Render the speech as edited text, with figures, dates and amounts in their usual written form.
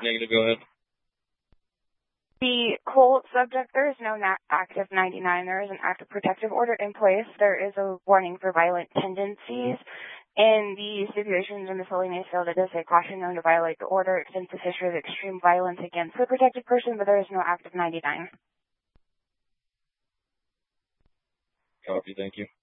Negative, go ahead. The whole subject, there is no active 99. There is an active protective order in place. There is a warning for violent tendencies. In the stipulations and miscellaneous field, it does say caution known to violate the order, extensive history of extreme violence against the protected person, but there is no active 99. Copy, thank you.